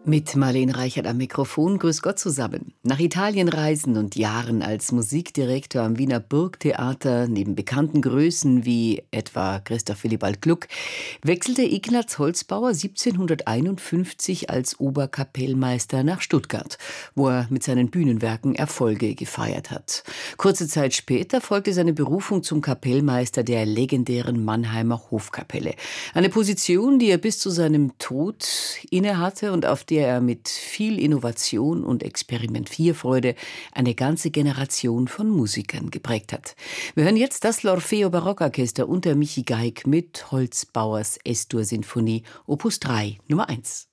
Mit Marlene Reichert am Mikrofon. Grüß Gott zusammen. Nach Italien reisen und Jahren als Musikdirektor am Wiener Burgtheater, neben bekannten Größen wie etwa Christoph Willibald Gluck, wechselte Ignaz Holzbauer 1751 als Oberkapellmeister nach Stuttgart, wo er mit seinen Bühnenwerken Erfolge gefeiert hat. Kurze Zeit später folgte seine Berufung zum Kapellmeister der legendären Mannheimer Hofkapelle. Eine Position, die er bis zu seinem Tod innehatte und auf der er mit viel Innovation und Experimentierfreude eine ganze Generation von Musikern geprägt hat. Wir hören jetzt das L'Orfeo Barockorchester unter Michi Geig mit Holzbauers S-Dur-Sinfonie Opus 3 Nummer 1.